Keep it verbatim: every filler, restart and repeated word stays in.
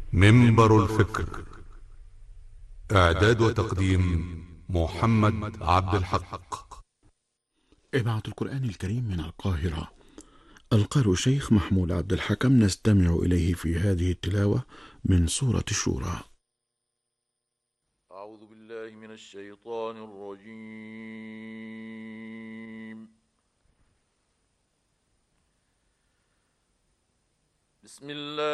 منبر الفكر. إعداد وتقديم محمد عبد الحق. إذاعة القرآن الكريم من القاهرة. القارئ الشيخ محمود عبد الحكم، نستمع إليه في هذه التلاوة من سورة الشورى. أعوذ بالله من الشيطان الرجيم. بسم الله